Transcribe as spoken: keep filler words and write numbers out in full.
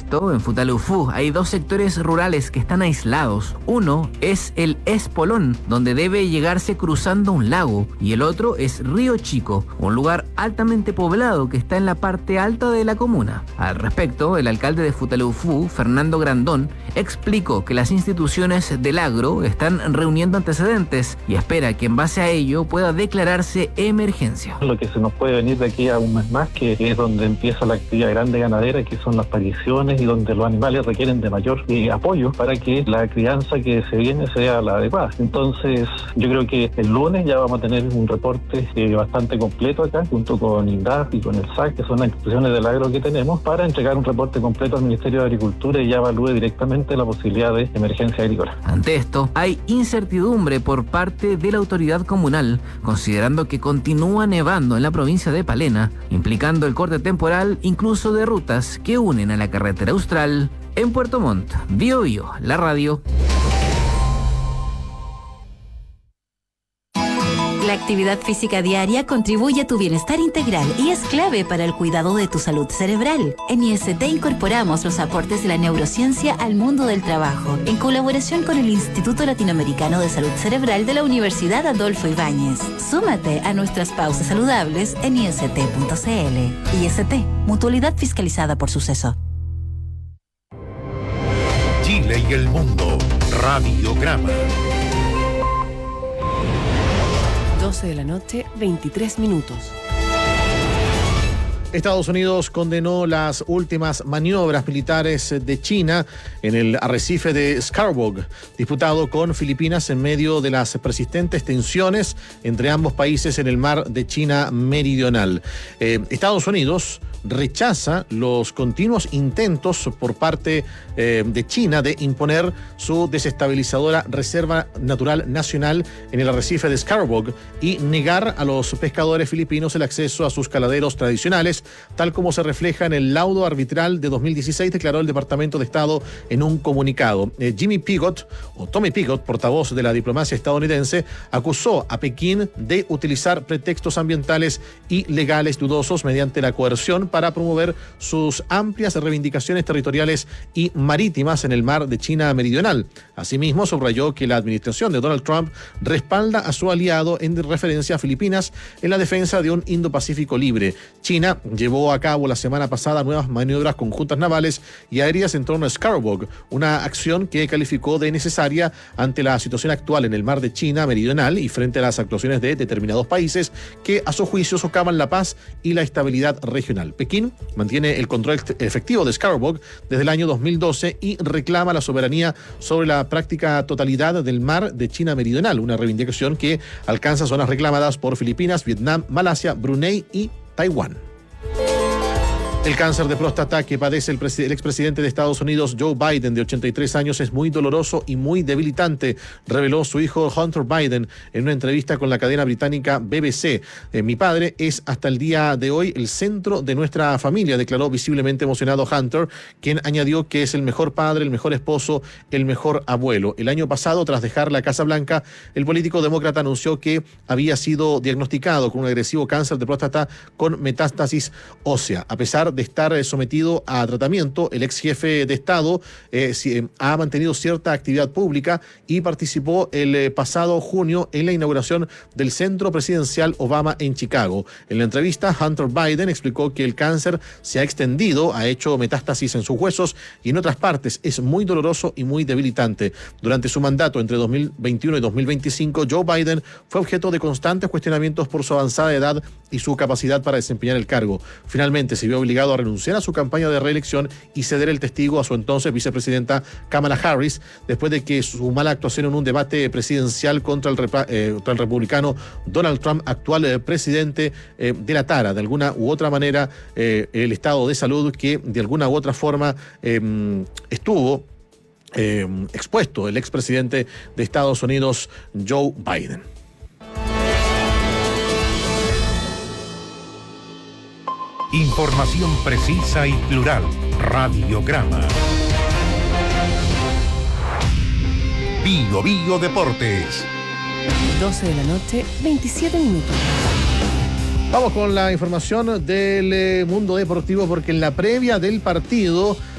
esto, en Futaleufú hay dos sectores rurales que están aislados. Uno es el Espolón, donde debe llegarse cruzando un lago, y el otro es Río Chico, un lugar altamente poblado que está en la parte alta de la comuna. Al respecto, el alcalde de Futaleufú, Fernando Grandón, explicó que las instituciones del agro están reuniendo antecedentes y espera que en base a ello pueda declararse emergencia. Lo que se nos puede venir de aquí a un mes más, que es donde empieza la actividad grande ganadera, que son las pariciones y donde los animales requieren de mayor eh, apoyo para que la crianza que se viene sea la adecuada. Entonces, yo creo que el lunes ya vamos a tener un reporte eh, bastante completo acá, junto con INDAP y con el S A C, que son las instituciones del agro que tenemos, para entregar un reporte completo al Ministerio de Agricultura y ya evalúe directamente la posibilidad de emergencia agrícola. Ante esto, hay incertidumbre por parte de la autoridad comunal, considerando que continúa nevando en la provincia de Palena, implicando el corte temporal incluso de rutas que unen a la carretera austral. En Puerto Montt, Bio Bio, la radio. La actividad física diaria contribuye a tu bienestar integral y es clave para el cuidado de tu salud cerebral. En I S T incorporamos los aportes de la neurociencia al mundo del trabajo, en colaboración con el Instituto Latinoamericano de Salud Cerebral de la Universidad Adolfo Ibáñez. Súmate a nuestras pausas saludables en i s t punto c l. I S T, mutualidad fiscalizada por Suceso. Chile y el mundo, Radiograma. doce de la noche, veintitrés minutos. Estados Unidos condenó las últimas maniobras militares de China en el arrecife de Scarborough, disputado con Filipinas en medio de las persistentes tensiones entre ambos países en el mar de China Meridional. Eh, Estados Unidos rechaza los continuos intentos por parte eh, de China de imponer su desestabilizadora Reserva Natural Nacional en el arrecife de Scarborough y negar a los pescadores filipinos el acceso a sus caladeros tradicionales, tal como se refleja en el laudo arbitral de dos mil dieciséis, declaró el Departamento de Estado en un comunicado. Eh, Jimmy Pigott, o Tommy Pigott, portavoz de la diplomacia estadounidense, acusó a Pekín de utilizar pretextos ambientales y legales dudosos mediante la coerción para promover sus amplias reivindicaciones territoriales y marítimas en el mar de China Meridional. Asimismo, subrayó que la administración de Donald Trump respalda a su aliado en referencia a Filipinas en la defensa de un Indo-Pacífico libre. China llevó a cabo la semana pasada nuevas maniobras conjuntas navales y aéreas en torno a Scarborough, una acción que calificó de necesaria ante la situación actual en el mar de China Meridional y frente a las actuaciones de determinados países que, a su juicio, socavan la paz y la estabilidad regional. Pekín mantiene el control efectivo de Scarborough desde el año dos mil doce y reclama la soberanía sobre la práctica totalidad del mar de China Meridional, una reivindicación que alcanza zonas reclamadas por Filipinas, Vietnam, Malasia, Brunei y Taiwán. El cáncer de próstata que padece el, el expresidente de Estados Unidos, Joe Biden, de ochenta y tres años, es muy doloroso y muy debilitante, reveló su hijo Hunter Biden en una entrevista con la cadena británica B B C. Eh, mi padre es hasta el día de hoy el centro de nuestra familia, declaró visiblemente emocionado Hunter, quien añadió que es el mejor padre, el mejor esposo, el mejor abuelo. El año pasado, tras dejar la Casa Blanca, el político demócrata anunció que había sido diagnosticado con un agresivo cáncer de próstata con metástasis ósea. A pesar de estar sometido a tratamiento, el ex jefe de Estado eh, ha mantenido cierta actividad pública y participó el eh, pasado junio en la inauguración del Centro Presidencial Obama en Chicago. En la entrevista, Hunter Biden explicó que el cáncer se ha extendido, ha hecho metástasis en sus huesos y en otras partes. Es muy doloroso y muy debilitante. Durante su mandato entre dos mil veintiuno y dos mil veinticinco, Joe Biden fue objeto de constantes cuestionamientos por su avanzada edad y su capacidad para desempeñar el cargo. Finalmente se vio obligado a renunciar a su campaña de reelección y ceder el testigo a su entonces vicepresidenta Kamala Harris, después de que su mala actuación en un debate presidencial contra el, eh, contra el republicano Donald Trump, actual eh, presidente, eh, delatara de alguna u otra manera eh, el estado de salud que de alguna u otra forma eh, estuvo eh, expuesto el expresidente de Estados Unidos, Joe Biden. Información precisa y plural. Radiograma. Bio Bio Deportes. doce de la noche, veintisiete minutos. Vamos con la información del mundo deportivo, porque en la previa del partido